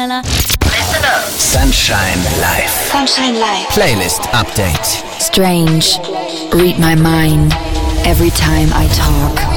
Listen up. Sunshine Live. Sunshine Live. Playlist Update. Strange. Read my mind every time I talk.